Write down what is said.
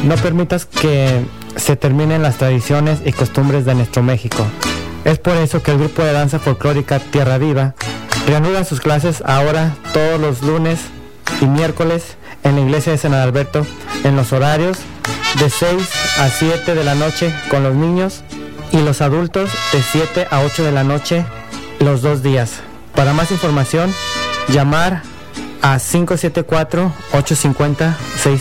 No permitas que se terminen las tradiciones y costumbres de nuestro México. Es por eso que el grupo de danza folclórica Tierra Viva reanuda sus clases ahora todos los lunes y miércoles en la iglesia de San Adalberto en los horarios de 6 a 7 de la noche con los niños y los adultos de 7 a 8 de la noche los 2 días. Para más información, llamar a 574-850-6